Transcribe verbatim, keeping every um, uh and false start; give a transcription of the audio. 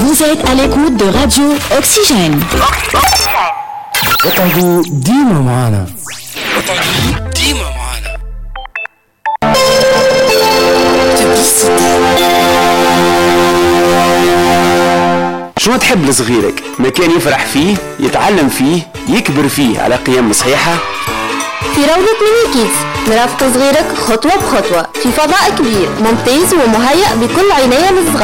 Vous êtes à l'écoute de Radio Oxygène. اقعدوا ديما معانا. اقعدوا ديما معانا. شنو تحب لصغيرك؟ مكان يفرح فيه، يتعلم فيه، يكبر فيه على قيم صحيحة؟ في روضة ميني كيدز نرافق صغيرك خطوة بخطوة في فضاء كبير ممتاز ومهيأ بكل عناية للصغار.